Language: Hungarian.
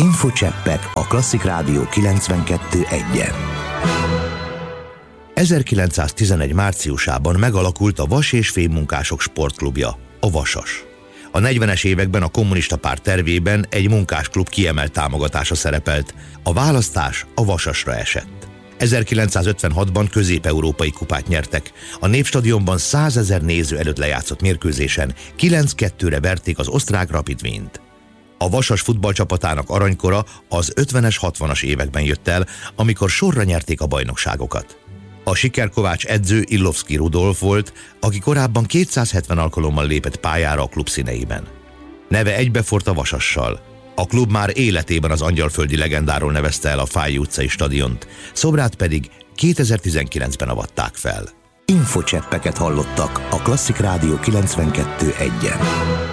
Infocseppek a Klasszik Rádió 92.1-en. 1911 márciusában megalakult a Vas- és Fémmunkások Sportklubja, a Vasas. A 40-es években a kommunista párt tervében egy munkásklub kiemelt támogatása szerepelt, a választás a Vasasra esett. 1956-ban közép-európai kupát nyertek. A Népstadionban 100 000 néző előtt lejátszott mérkőzésen 9-2-re verték az osztrák Rapid Wient. A Vasas futballcsapatának aranykora az 50-es, 60-as években jött el, amikor sorra nyerték a bajnokságokat. A sikerkovács edző Illovszky Rudolf volt, aki korábban 270 alkalommal lépett pályára a klub színeiben. Neve egybefort a Vasassal. A klub már életében az angyalföldi legendáról nevezte el a Fáy utcai stadiont, szobrát pedig 2019-ben avatták fel. Infocseppeket hallottak a Klasszik Rádió 92.1-en.